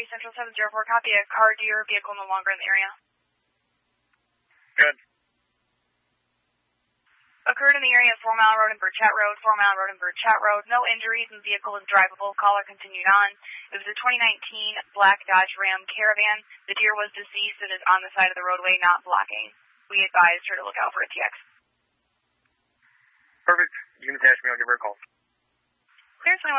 Central 704, copy. A car, deer, vehicle no longer in the area. Good. Occurred in the area of 4 Mile Road and Burchett Road, 4 Mile Road and Burchett Road. No injuries and vehicle is drivable. Caller continued on. It was a 2019 black Dodge Ram Caravan. The deer was deceased and is on the side of the roadway, not blocking. We advised her to look out for a TX. Perfect. You can attach me. I'll give her a call. Clearance